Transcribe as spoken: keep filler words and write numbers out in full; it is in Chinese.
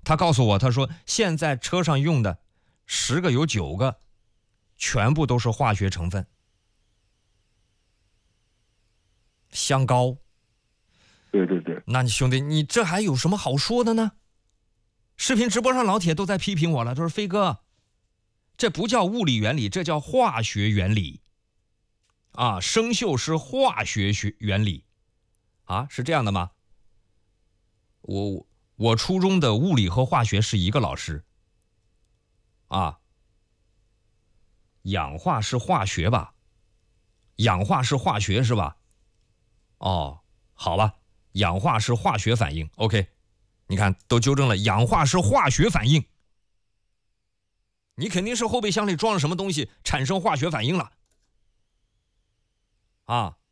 他告诉我，他说现在车上用的十个有九个全部都是化学成分。香膏。 对对对。 那你兄弟，你这还有什么好说的呢？视频直播上老铁都在批评我了，他说飞哥，这不叫物理原理，这叫化学原理啊！生锈是化学学原理啊，是这样的吗？我我初中的物理和化学是一个老师啊。氧化是化学吧？氧化是化学是吧？哦，好吧，氧化是化学反应 ，OK。你看，都纠正了，氧化是化学反应。你肯定是后备箱里装了什么东西，产生化学反应了。啊，